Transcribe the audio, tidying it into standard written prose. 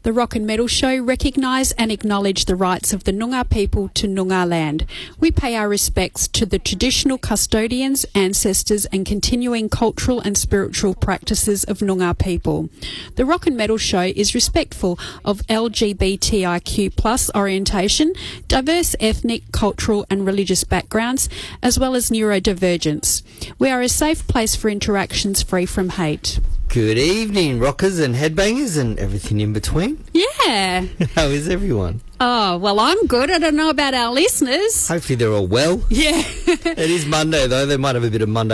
The Rock and Metal Show recognise and acknowledge the rights of the Noongar people to Noongar land. We pay our respects to the traditional custodians, ancestors and continuing cultural and spiritual practices of Noongar people. The Rock and Metal Show is respectful of LGBTIQ+ orientation, diverse ethnic, cultural and religious backgrounds, as well as neurodivergence. We are a safe place for interactions free from hate. Good evening, rockers and headbangers and everything in between. Yeah. How is everyone? Oh, well, I'm good. I don't know about our listeners. Hopefully they're all well. Yeah. It is Monday, though. They might have a bit of Monday